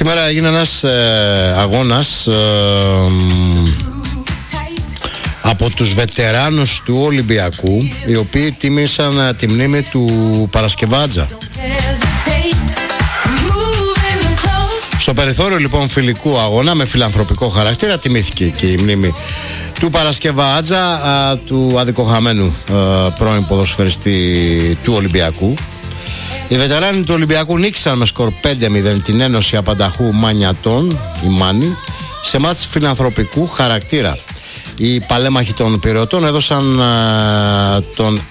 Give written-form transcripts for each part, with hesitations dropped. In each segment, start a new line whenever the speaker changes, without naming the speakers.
Σήμερα έγινε ένας αγώνας από τους βετεράνους του Ολυμπιακού, οι οποίοι τίμησαν τη μνήμη του Παρασκευάτζα. Στο περιθώριο λοιπόν φιλικού αγώνα με φιλανθρωπικό χαρακτήρα τιμήθηκε και η μνήμη του Παρασκευάτζα, του αδικοχαμένου πρώην ποδοσφαιριστή του Ολυμπιακού. Οι βετεράνοι του Ολυμπιακού νίκησαν με σκορ 5-0 την Ένωση Απανταχού Μανιατών, η Μάνη, σε μάτς φιλανθρωπικού χαρακτήρα. Οι παλέμαχοι των Πειραιωτών έδωσαν τον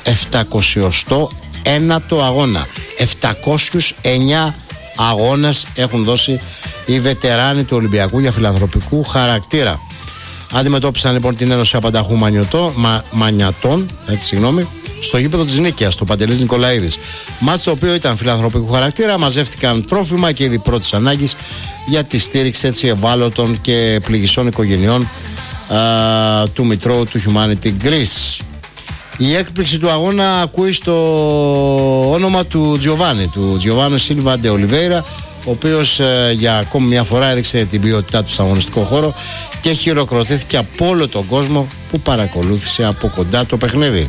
709ο αγώνα. 709 αγώνες έχουν δώσει οι βετεράνοι του Ολυμπιακού για φιλανθρωπικού χαρακτήρα. Αντιμετώπισαν λοιπόν την Ένωση Απανταχού Μανιατών, στο γήπεδο της Νίκαιας, το Παντελής Νικολαίδης. Μάτς το οποίο ήταν φιλανθρωπικού χαρακτήρα, μαζεύτηκαν τρόφιμα και είδη πρώτης ανάγκης για τη στήριξη έτσι ευάλωτων και πληγισσών οικογενειών του Μητρώου του Humanity Greece. Η έκπληξη του αγώνα ακούει στο όνομα του Giovanni Silva de Oliveira, ο οποίος για ακόμη μια φορά έδειξε την ποιότητά του στον αγωνιστικό χώρο και χειροκροτήθηκε από όλο τον κόσμο που παρακολούθησε από κοντά το παιχνίδι.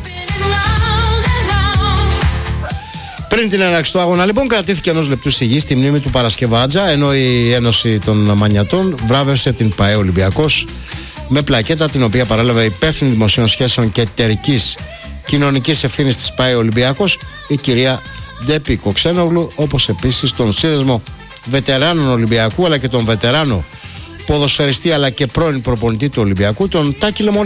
Πριν την έναρξη του αγώνα, λοιπόν, κρατήθηκε ενός λεπτού σιγή στη μνήμη του Παρασκευάτζα, ενώ η Ένωση των Μανιατών βράβευσε την ΠΑΕ Ολυμπιακός με πλακέτα, την οποία παρέλαβε υπεύθυνη δημοσίων σχέσεων και εταιρικής κοινωνικής ευθύνης της ΠΑΕ Ολυμπιακός, η κυρία Ντέπη Κοξένογλου, όπως επίσης τον Σύνδεσμο Βετεράνων Ολυμπιακού, αλλά και τον βετεράνο ποδοσφαιριστή αλλά και πρώην προπονητή του Ολυμπιακού, τον Τάκη Λεμονή.